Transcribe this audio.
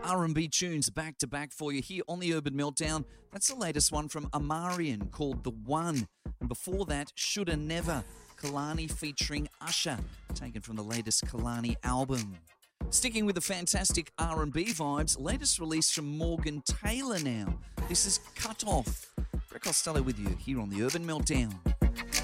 R&B tunes back to back for you here on the Urban Meltdown. That's the latest one from Amarian called The One. And before that, Shoulda Never, Kalani featuring Usher, taken from the latest Kalani album. Sticking with the fantastic R&B vibes, latest release from Morgan Taylor now. This is Cut Off. Brett Costello with you here on the Urban Meltdown.